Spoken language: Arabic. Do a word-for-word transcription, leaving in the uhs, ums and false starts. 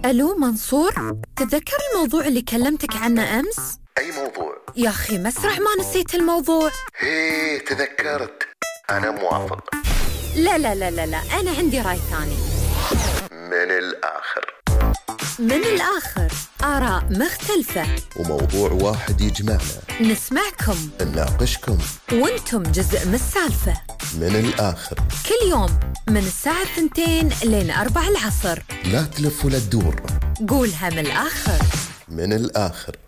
ألو منصور، تتذكر الموضوع اللي كلمتك عنه أمس؟ أي موضوع؟ يا أخي مسرح ما نسيت الموضوع. هيه تذكرت، أنا موافق. لا لا لا لا لا، أنا عندي رأي ثاني. من الآخر من الآخر، آراء مختلفة وموضوع واحد يجمعنا، نسمعكم نناقشكم وانتم جزء من السالفة. من الآخر كل يوم من الساعة اثنتين لين أربع العصر. لا تلف ولا تدور، قولها من الآخر. من الآخر.